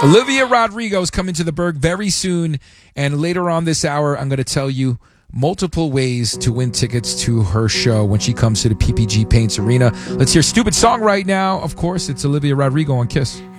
Olivia Rodrigo is coming to the Berg very soon. And later on this hour, I'm going to tell you multiple ways to win tickets to her show when she comes to the PPG Paints Arena. Let's hear Stupid Song right now. Of course, it's Olivia Rodrigo on KISS.